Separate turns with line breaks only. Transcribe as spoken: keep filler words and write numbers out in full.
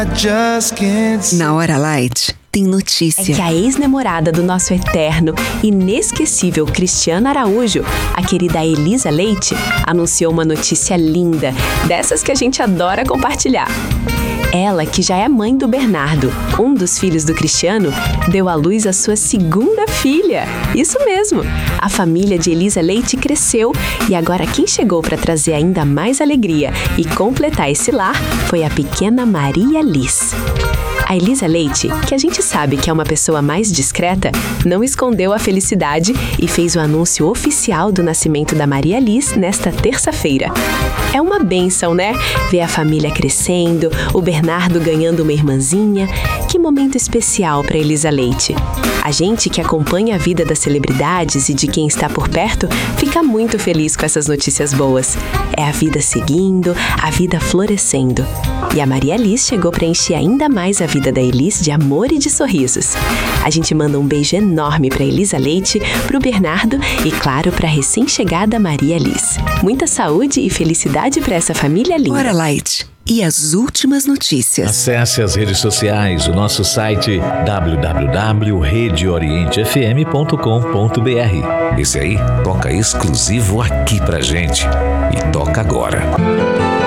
Na Hora Light, tem notícia.
É que a ex-namorada do nosso eterno, inesquecível Cristiano Araújo, a querida Elisa Leite, anunciou uma notícia linda, dessas que a gente adora compartilhar. Ela, que já é mãe do Bernardo, um dos filhos do Cristiano, deu à luz a sua segunda filha. Isso mesmo! A família de Elisa Leite cresceu e agora quem chegou para trazer ainda mais alegria e completar esse lar foi a pequena Maria Liz. A Elisa Leite, que a gente sabe que é uma pessoa mais discreta, não escondeu a felicidade e fez o anúncio oficial do nascimento da Maria Liz nesta terça-feira. É uma bênção, né? Ver a família crescendo, o Bernardo ganhando uma irmãzinha. Que momento especial para Elisa Leite. A gente que acompanha a vida das celebridades e de quem está por perto fica muito feliz com essas notícias boas. É a vida seguindo, a vida florescendo. E a Maria Liz chegou para encher ainda mais a vida da Elis de amor e de sorrisos. A gente manda um beijo enorme para Elisa Leite, para o Bernardo e, claro, para a recém-chegada Maria Liz. Muita saúde e felicidade para essa família linda.
Hora Light. E as últimas notícias.
Acesse as redes sociais, o nosso site w w w ponto rede oriente f m ponto com ponto b r. Esse aí toca exclusivo aqui pra gente. E toca agora.